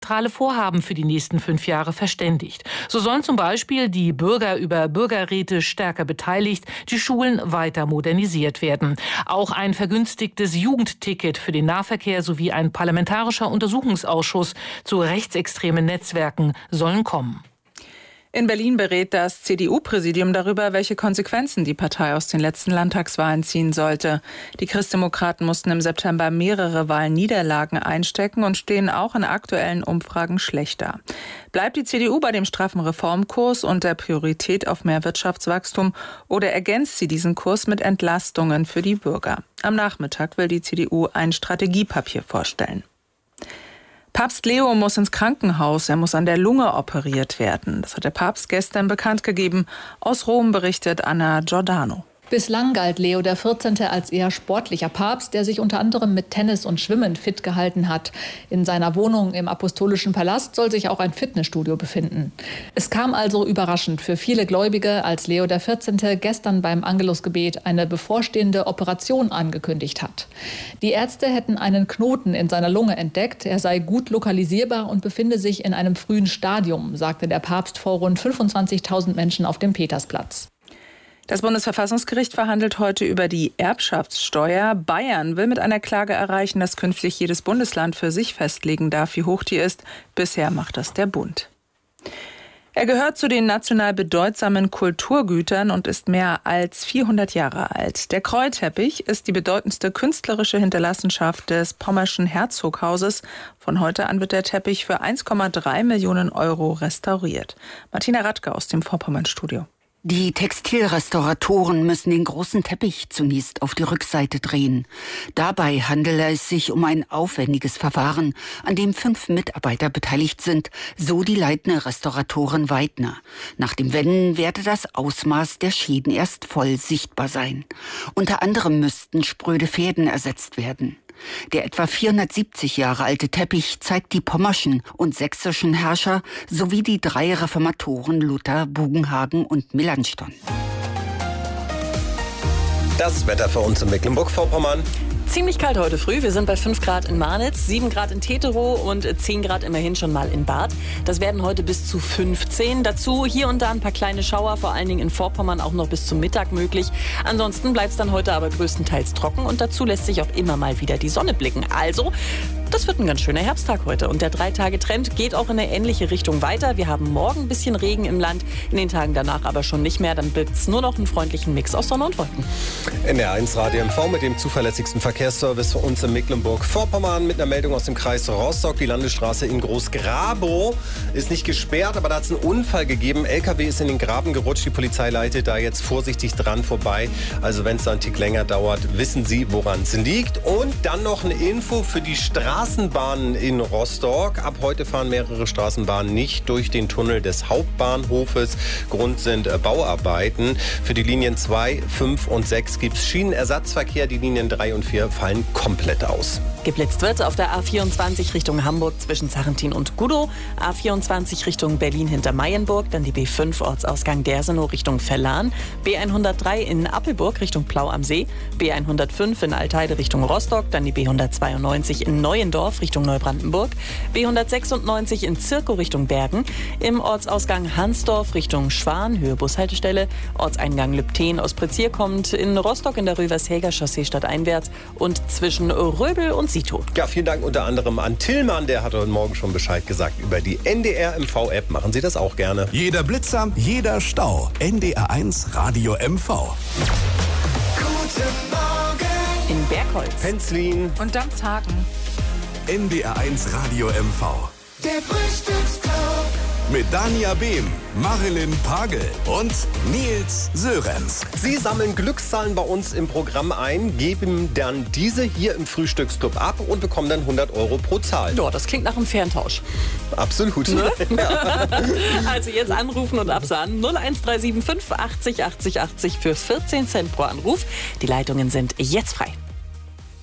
zentrale Vorhaben für die nächsten 5 Jahre verständigt. So sollen zum Beispiel die Bürger über Bürgerräte stärker beteiligt, die Schulen weiter modernisiert werden. Auch ein vergünstigtes Jugendticket für den Nahverkehr sowie ein parlamentarischer Untersuchungsausschuss zu rechtsextremen Netzwerken sollen kommen. In Berlin berät das CDU-Präsidium darüber, welche Konsequenzen die Partei aus den letzten Landtagswahlen ziehen sollte. Die Christdemokraten mussten im September mehrere Wahlniederlagen einstecken und stehen auch in aktuellen Umfragen schlechter. Bleibt die CDU bei dem straffen Reformkurs und der Priorität auf mehr Wirtschaftswachstum oder ergänzt sie diesen Kurs mit Entlastungen für die Bürger? Am Nachmittag will die CDU ein Strategiepapier vorstellen. Papst Leo muss ins Krankenhaus, er muss an der Lunge operiert werden. Das hat der Papst gestern bekannt gegeben. Aus Rom berichtet Anna Giordano. Bislang galt Leo XIV. Als eher sportlicher Papst, der sich unter anderem mit Tennis und Schwimmen fit gehalten hat. In seiner Wohnung im Apostolischen Palast soll sich auch ein Fitnessstudio befinden. Es kam also überraschend für viele Gläubige, als Leo XIV. Gestern beim Angelusgebet eine bevorstehende Operation angekündigt hat. Die Ärzte hätten einen Knoten in seiner Lunge entdeckt. Er sei gut lokalisierbar und befinde sich in einem frühen Stadium, sagte der Papst vor rund 25.000 Menschen auf dem Petersplatz. Das Bundesverfassungsgericht verhandelt heute über die Erbschaftssteuer. Bayern will mit einer Klage erreichen, dass künftig jedes Bundesland für sich festlegen darf, wie hoch die ist. Bisher macht das der Bund. Er gehört zu den national bedeutsamen Kulturgütern und ist mehr als 400 Jahre alt. Der Kreuteppich ist die bedeutendste künstlerische Hinterlassenschaft des Pommerschen Herzoghauses. Von heute an wird der Teppich für 1,3 Millionen Euro restauriert. Martina Radke aus dem Vorpommern-Studio. Die Textilrestauratoren müssen den großen Teppich zunächst auf die Rückseite drehen. Dabei handele es sich um ein aufwendiges Verfahren, an dem 5 Mitarbeiter beteiligt sind, so die leitende Restauratorin Weidner. Nach dem Wenden werde das Ausmaß der Schäden erst voll sichtbar sein. Unter anderem müssten spröde Fäden ersetzt werden. Der etwa 470 Jahre alte Teppich zeigt die pommerschen und sächsischen Herrscher sowie die 3 Reformatoren Luther, Bugenhagen und Melanchthon. Das Wetter für uns in Mecklenburg-Vorpommern. Ziemlich kalt heute früh. Wir sind bei 5 Grad in Marnitz, 7 Grad in Teterow und 10 Grad immerhin schon mal in Barth. Das werden heute bis zu 15. Dazu hier und da ein paar kleine Schauer, vor allen Dingen in Vorpommern auch noch bis zum Mittag möglich. Ansonsten bleibt es dann heute aber größtenteils trocken und dazu lässt sich auch immer mal wieder die Sonne blicken. Also, das wird ein ganz schöner Herbsttag heute. Und der 3-Tage-Trend geht auch in eine ähnliche Richtung weiter. Wir haben morgen ein bisschen Regen im Land, in den Tagen danach aber schon nicht mehr. Dann wird es nur noch einen freundlichen Mix aus Sonne und Wolken. NDR1 Radio MV mit dem zuverlässigsten Verkehrsservice für uns in Mecklenburg-Vorpommern mit einer Meldung aus dem Kreis Rostock. Die Landesstraße in Großgrabow ist nicht gesperrt, aber da hat es einen Unfall gegeben. LKW ist in den Graben gerutscht. Die Polizei leitet da jetzt vorsichtig dran vorbei. Also wenn es da einen Tick länger dauert, wissen Sie, woran es liegt. Und dann noch eine Info für die Straßenbahnen in Rostock. Ab heute fahren mehrere Straßenbahnen nicht durch den Tunnel des Hauptbahnhofes. Grund sind Bauarbeiten. Für die Linien 2, 5 und 6 gibt es Schienenersatzverkehr. Die Linien 3 und 4 fallen komplett aus. Geblitzt wird auf der A24 Richtung Hamburg zwischen Sarrentin und Gudow, A24 Richtung Berlin hinter Mayenburg, dann die B5 Ortsausgang Dersenow Richtung Verlan, B103 in Appelburg Richtung Plau am See, B105 in Altheide Richtung Rostock, dann die B192 in Neuendorf Richtung Neubrandenburg, B196 in Zirkow Richtung Bergen, im Ortsausgang Hansdorf Richtung Schwan, Höhe Bushaltestelle, Ortseingang Lübten aus Prezier kommt, in Rostock in der Rövershäger Chaussee stadteinwärts und zwischen Röbel und Sito. Ja, vielen Dank unter anderem an Tillmann, der hat heute Morgen schon Bescheid gesagt über die NDR MV-App. Machen Sie das auch gerne. Jeder Blitzer, jeder Stau. NDR1 Radio MV. Guten Morgen in Bergholz, Penzlin und Damshagen. NDR1 Radio MV. Der Frühstücksclub Mit Dania Behm, Marilyn Pagel und Nils Sörenz. Sie sammeln Glückszahlen bei uns im Programm ein, geben dann diese hier im Frühstücksclub ab und bekommen dann 100 Euro pro Zahl. Ja, das klingt nach einem fairen Tausch. Absolut. Ne? Ja. Also jetzt anrufen und absagen. 01375 80 80 80 für 14 Cent pro Anruf. Die Leitungen sind jetzt frei.